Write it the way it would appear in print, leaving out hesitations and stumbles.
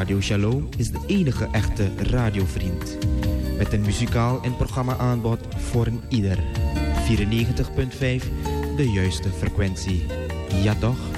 Radio Shalom is de enige echte radiovriend. Met een muzikaal en programma-aanbod voor een ieder. 94.5, de juiste frequentie. Ja toch?